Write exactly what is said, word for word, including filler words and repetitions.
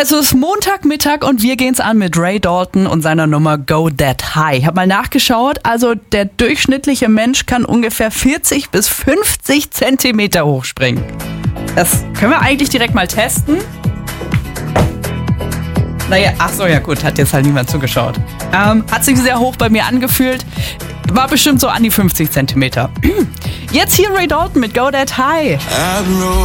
Es ist Montagmittag und wir gehen's an mit Ray Dalton und seiner Nummer Go That High. Ich habe mal nachgeschaut, also der durchschnittliche Mensch kann ungefähr vierzig bis fünfzig Zentimeter hochspringen. Das können wir eigentlich direkt mal testen. Naja, ach so, ja gut, hat jetzt halt niemand zugeschaut. Ähm, hat sich sehr hoch bei mir angefühlt. War bestimmt so an die fünfzig Zentimeter. Jetzt hier Ray Dalton mit Go That High.